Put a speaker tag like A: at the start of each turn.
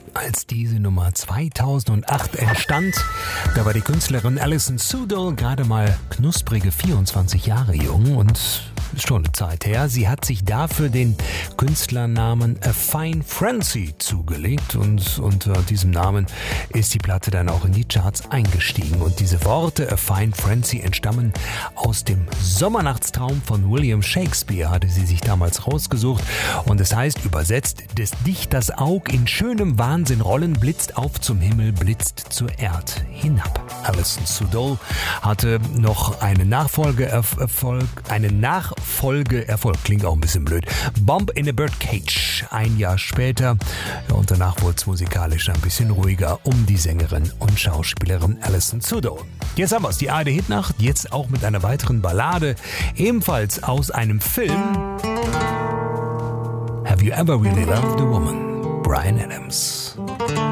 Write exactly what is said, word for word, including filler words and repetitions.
A: als diese Nummer zweitausendacht entstand. Da war die Künstlerin Alison Sudol gerade mal knusprige vierundzwanzig Jahre jung und ist schon eine Zeit her. Sie hat sich dafür den Künstlernamen A Fine Frenzy zugelegt und unter diesem Namen ist die Platte dann auch in die Charts eingestiegen. Und diese Worte A Fine Frenzy entstammen aus dem Sommernachtstraum von William Shakespeare, hatte sie sich damals rausgesucht. Und es heißt übersetzt, des Dichters Aug in schönem Wahnsinn rollen, blitzt auf zum Himmel, blitzt zur Erd hinab. Alison Sudol hatte noch eine Nachfolgeerfolg, eine Nachfolgeerfolg, klingt auch ein bisschen blöd, Bomb in a Birdcage, ein Jahr später. Ja, und danach wurde es musikalisch ein bisschen ruhiger um die Sängerin und Schauspielerin Alison Sudol. Jetzt haben wir es, die A R D-Hitnacht, jetzt auch mit einer weiteren Ballade, ebenfalls aus einem Film. Have You Ever Really Loved a Woman? Bryan Adams.